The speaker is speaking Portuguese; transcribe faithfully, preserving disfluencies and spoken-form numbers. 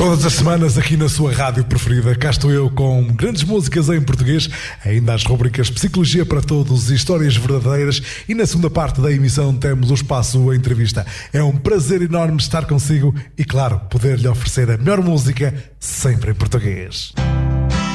Todas as semanas aqui na sua rádio preferida, cá estou eu com grandes músicas em português, ainda as rubricas Psicologia para Todos e Histórias Verdadeiras, e na segunda parte da emissão temos o espaço Entrevista. É um prazer enorme estar consigo e, claro, poder-lhe oferecer a melhor música sempre em português.